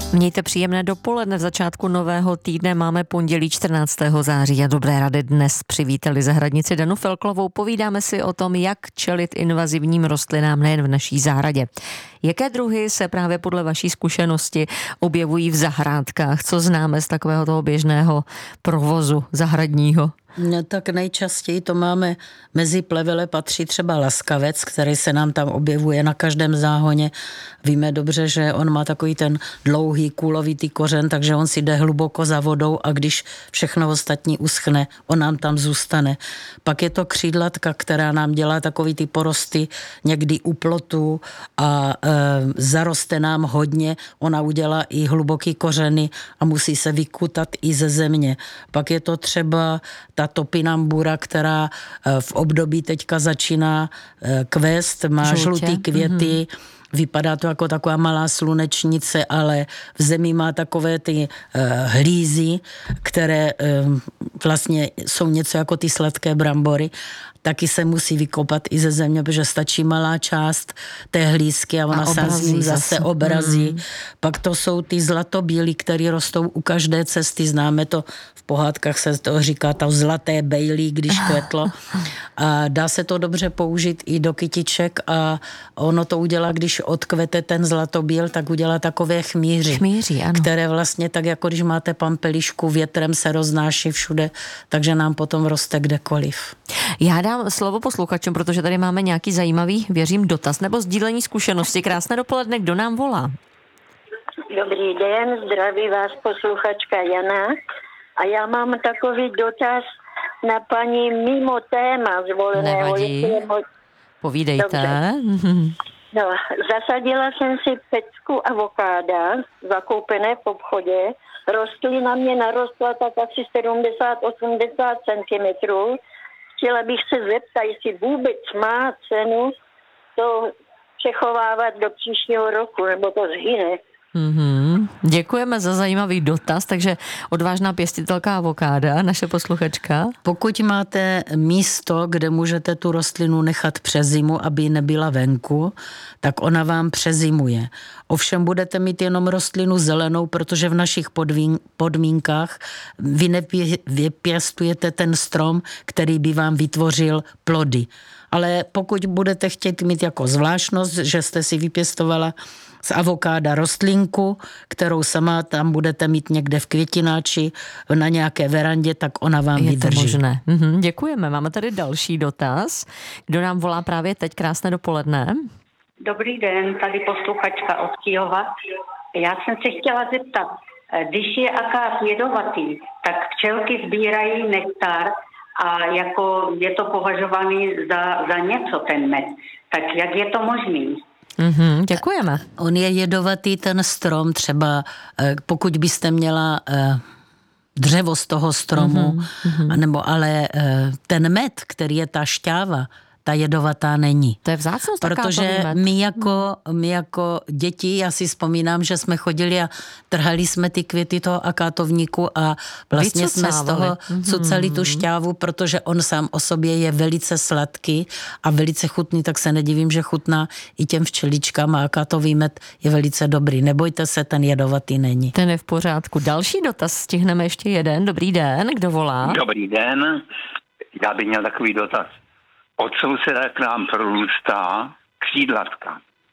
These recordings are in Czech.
Mějte příjemné dopoledne. V začátku nového týdne máme pondělí 14. září a dobré rady dnes přivítali zahradnici Danu Felklovou. Povídáme si o tom, jak čelit invazivním rostlinám nejen v naší zahradě. Jaké druhy se právě podle vaší zkušenosti objevují v zahrádkách? Co známe z takového toho běžného provozu zahradního? No, tak nejčastěji to máme mezi plevele patří třeba laskavec, který se nám tam objevuje na každém záhoně. Víme dobře, že on má takový ten dlouhý kulovitý kořen, takže on si jde hluboko za vodou a když všechno ostatní uschne, on nám tam zůstane. Pak je to křídlatka, která nám dělá takový ty porosty někdy u plotu a zaroste nám hodně. Ona udělá i hluboký kořeny a musí se vykutat i ze země. Pak je to třeba ta topinambura, která v období teďka začíná kvést, má žlutý květy, vypadá to jako taková malá slunečnice, ale v zemi má takové ty hlízy, které vlastně jsou něco jako ty sladké brambory. Taky se musí vykopat i ze země, protože stačí malá část té hlízky a ona se s ním zase obrazí. Pak to jsou ty zlatobíly, které rostou u každé cesty. Známe to, v pohádkách se to říká to zlaté bejlí, když kvetlo. A dá se to dobře použít i do kytiček a ono to udělá, když odkvete ten zlatobíl, tak udělá takové chmíři, které vlastně tak, jako když máte pampelišku, větrem se roznáší všude, takže nám potom roste kdekoliv. Já dám slovo posluchačům, protože tady máme nějaký zajímavý, věřím, dotaz nebo sdílení zkušenosti. Krásné dopoledne, kdo nám volá? Dobrý den, zdraví vás posluchačka Jana. A já mám takový dotaz na paní mimo téma zvoleného. Nevadí. Povídejte. Dobře. No, zasadila jsem si pecku avokáda, zakoupené v obchodě. Rostlina mě narostla tak asi 70-80 cm. Chtěla bych se zeptat, jestli vůbec má cenu to přechovávat do příštího roku, nebo to zhyne. Děkujeme za zajímavý dotaz, takže odvážná pěstitelka avokáda, naše posluchačka. Pokud máte místo, kde můžete tu rostlinu nechat přes zimu, aby nebyla venku, tak ona vám přezimuje. Ovšem budete mít jenom rostlinu zelenou, protože v našich podmínkách vy nepěstujete ten strom, který by vám vytvořil plody. Ale pokud budete chtít mít jako zvláštnost, že jste si vypěstovala z avokáda rostlinku, kterou sama tam budete mít někde v květináči na nějaké verandě, tak ona vám vydrží. Je to možné. Děkujeme. Máme tady další dotaz. Kdo nám volá právě teď? Krásné dopoledne. Dobrý den, tady posluchačka od Kyjova. Já jsem se chtěla zeptat, když je akác jedovatý, tak včelky sbírají nektar a jako je to považovaný za něco ten med. Tak jak je to možný? Děkujeme. On je jedovatý ten strom, třeba pokud byste měla dřevo z toho stromu, nebo ale ten med, který je ta šťáva, ta jedovatá není. To je vzácnost, protože my jako děti, já si vzpomínám, že jsme chodili a trhali jsme ty květy toho akátovníku a vlastně jsme z toho cucali tu šťávu, protože on sám o sobě je velice sladký a velice chutný, tak se nedivím, že chutná i těm včeličkám a akátový med je velice dobrý. Nebojte se, ten jedovatý není. Ten je v pořádku. Další dotaz, stihneme ještě jeden. Dobrý den, kdo volá? Dobrý den, já bych měl takový dotaz. Od souseda k nám prorůstá křídlatka.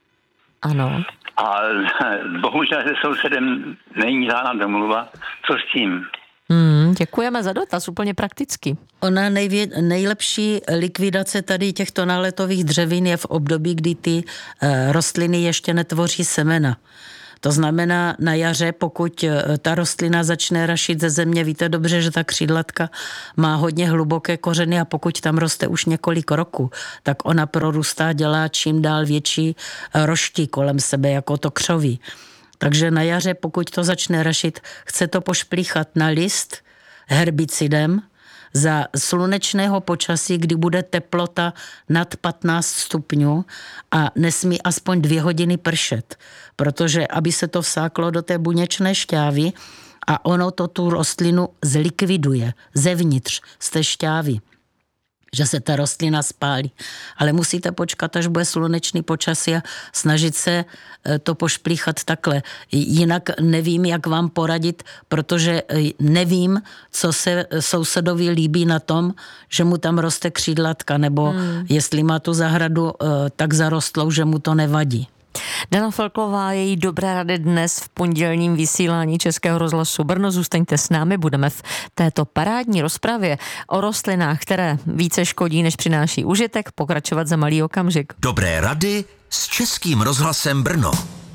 Ano. A bohužel se sousedem není žádná domluva. Co s tím? Děkujeme za dotaz, úplně prakticky. Ona nejlepší likvidace tady těchto náletových dřevin je v období, kdy ty rostliny ještě netvoří semena. To znamená na jaře, pokud ta rostlina začne rašit ze země, víte dobře, že ta křídlatka má hodně hluboké kořeny a pokud tam roste už několik roků, tak ona prorůstá, dělá čím dál větší roští kolem sebe, jako to křoví. Takže na jaře, pokud to začne rašit, chce to pošplíchat na list herbicidem, za slunečného počasí, kdy bude teplota nad 15 stupňů a nesmí aspoň 2 hodiny pršet, protože aby se to vsáklo do té buněčné šťávy a ono to tu rostlinu zlikviduje zevnitř z té šťávy. že se ta rostlina spálí. Ale musíte počkat, až bude slunečný počasí a snažit se to pošplíchat takhle. Jinak nevím, jak vám poradit, protože nevím, co se sousedovi líbí na tom, že mu tam roste křídlatka, nebo jestli má tu zahradu tak zarostlou, že mu to nevadí. Dana Felklová, její dobré rady dnes v pondělním vysílání Českého rozhlasu Brno. Zůstaňte s námi, budeme v této parádní rozpravě o rostlinách, které více škodí, než přináší užitek, pokračovat za malý okamžik. Dobré rady s Českým rozhlasem Brno.